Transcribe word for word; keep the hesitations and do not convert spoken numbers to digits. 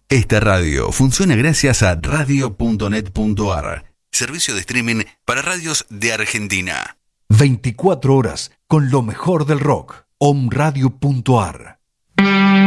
Esta radio funciona gracias a radio punto net punto a r, servicio de streaming para radios de Argentina. veinticuatro horas con lo mejor del rock. om radio punto a r